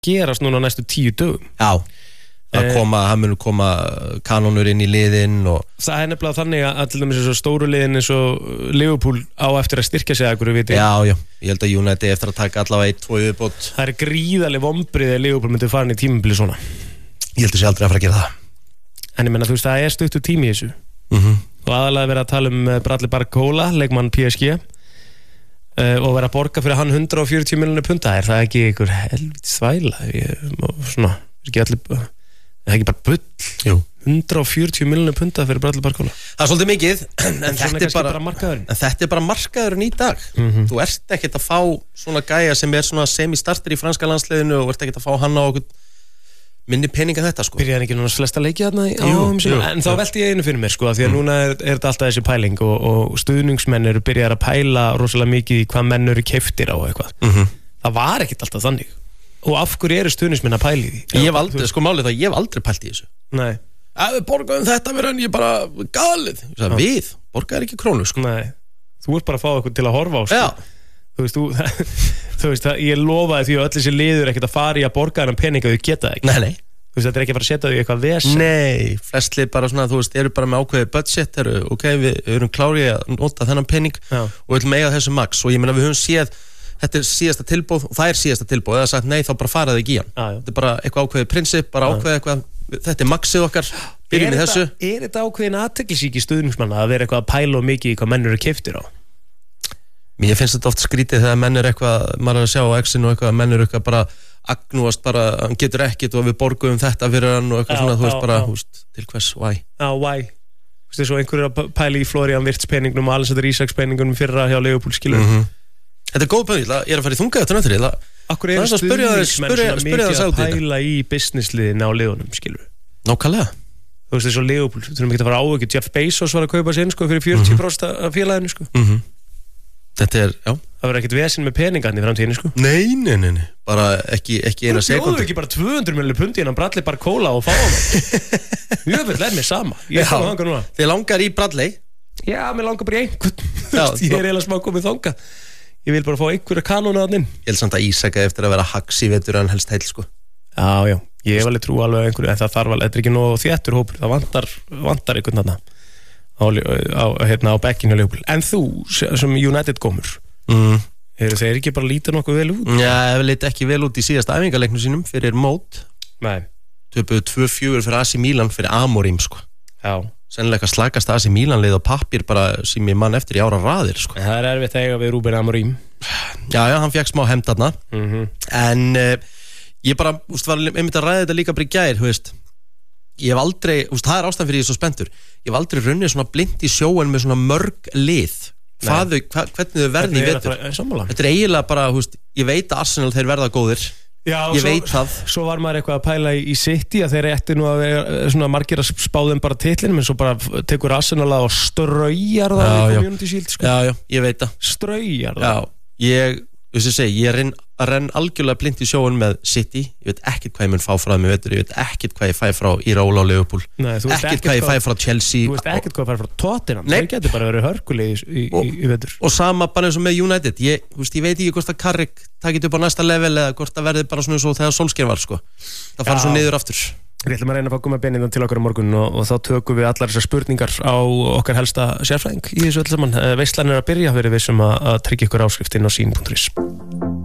gerast núna næstu 10 dögum. Já, hann mun koma kanónur inn í liðin og... Það nefnilega þannig að til dæmis eins og stóru liðin eins og Liverpool á eftir að styrkja sig að hverju viti. Já, ég held að United eftir að taka allavega 1-2 viðbót. Það gríðarleg vonbrigði að Liverpool myndi fara inn í tímabili svona. Ég held að sé aldrei að fara að gera það. En ég menna, þú veist, það stuttur tími í þessu. Og aðalega verið að tala Bradley Barcola, leikmann PSG, og verið að borga fyrir hann 140 milljónir punda. Er það ekki einhver helvítið þvæla? Svona, það ekki bara bull. Jú. 140 milljónir punda fyrir Bradley Barcola. Það svolítið mikið, en þetta bara markaðurinn í dag. Þú ert ekkert að fá svona gæja sem svona semi-starter í franska landsliðinu og ert ekkert að fá hann á okkur minni peninga þetta sko. Byrjaði ekki núna flesta leiki þarna en þá velti ég einu fyrir mér sko, því að núna er þetta alltaf þessi pæling og stuðningsmenn eru byrjaðir að pæla rosalega mikið í hvað menn eru keyptir á eitthvað. Það var ekkert alltaf þannig. Og af hverju eru stuðningsmenn að pæla í því? Ég hef aldrei, sko málið það, ég hef aldrei pælt í þessu. Nei. Ef við borgaðum þetta verður en ég bara galið. Við borgaðum ekki krónu sko. Nei. Þú ert bara að fá eitthvað til að horfa á sko. Þú veist, ég lofaði því að öll þessi liður ekkert að fara í að borga þennan peninga þau geta það ekki. Nei. Þú veist, þetta er ekki að fara að setja þau í eitthvað vesen. Nei, flest lið bara svona, þú veist, eru bara með ákveðið budget, ok, við erum klárið að nota þennan pening og viljum eiga þessu max og ég meina við höfum séð, þetta er síðasta tilboð og það er síðasta tilboð, eða sagt nei þá bara faraði ekki í hann. Þetta er bara eitthvað ákveðið prinsip, bara ákveðið eitthvað, þetta er maxið okkar, byrjum í þessu. Er þetta ákveðin athyglisíki stuðningsmanna að vera eitthvað að pæla mikið í hvað menn eru keyptir á? Mér finnst þetta oft skrítið þegar menn er eitthvað, maður er að sjá á X-inu og eitthvað, menn er eitthvað bara agnúast bara, hann getur ekkit og við borgum þetta fyrir hann og eitthvað svona, þú veist bara, til hvers, why? Why? Þú veist, svo einhverjur að pæla í Florian Wirtz peningnum og Alexander Isaks peningunum fyrra hjá Liverpool, skilur. Þetta er góð pæling, ég er að fara í þunga eftir nöttur, Akkur eru stuðningsmenn svona mikið að pæla í businessliðin á liðunum, skilur. Nákvæmlega. Þú veist, þessu Liverpool, þú þurfum ekki að fara áhugið, Jeff Bezos var að kaupa sig inn, sko, fyrir 40% af félaginu, sko. Þetta er, já. Það verður ekkert vesen með peningarnir í framtíðinni, sko. Nei. Bara ekki eina sekundu. Þú bjóður ekki bara 200 milljónir pundi innan Bradley Barcola og fá hann. Mjög vel, mér sama. Ég er þanga núna. Þið langar í Bradley? Já, mér langar bara í einhvern. Ég er eiginlega smá komið þanga. Ég vil bara fá einhverja kanónu að inn. Ég held samt að Ísaka eftir að vera hax í vetur en helst heil, sko. Já. Ég hef alveg trú alveg einhverju, en það þarf alveg, þetta er ekki nóg þéttur hópur. Það vantar einhvern þarna. Á bekkinu Liverpool. En þú sem United komur þeir ekki bara líta nokkuð vel út? Já, ef lít ekki vel út í síðasta æfingaleiknum sínum fyrir mót. Nei. Töpuðu 2-4 fyrir AC Milan fyrir Amorim, sko. Já. Sennilega slakast AC Milan lið á pappír bara sem ég mann eftir í ára raðir, sko. Það er erfitt að eiga við Ruben Amorim. Já, hann fékk smá hefnd þarna. En ég bara, var einmitt að ræða þetta líka bara í gær, ég hef aldrei, það er ástæðan fyrir ég er svo spenntur, ég hef aldrei runnið svona blind í sjóin með svona mörg lið hvernig þau verði í vetur. Þetta er eiginlega bara, ég veit að Arsenal þeir verða góðir. Já, ég veit það. Svo var maður eitthvað að pæla í City að þeir ætti nú að vera svona margir að spáðum bara titlinum en svo bara tekur Arsenal að og straujar það í Community Shield, sko. Já, ég veit það. Straujar það. Já, ég renn algjörlega blind í sjóun með City, ég veit ekkert hvað ég mun fá frá þeim í vetur, ég veit ekkert hvað ég fæ frá Irola og Liverpool, ekkert hvað ég fæ frá Chelsea. Þú veist ekkert hvað ég fæ frá Tottenham, það getur bara verið hörkulegi í vetur. Og sama bara eins og með United, ég veit ekki hvort að Carrick takit upp á næsta level eða hvort að verði bara svona eins og þegar Solskjær var, sko. Það fara svo niður aftur. Við ætlum að reyna að fá koma benindan til okkar á morgun og þá tökum við allar þessar spurningar á okkar helsta sérfræðing í þessu öll saman. Veislan er að byrja, verið við sem að tryggja ykkur áskriftin á sín.is.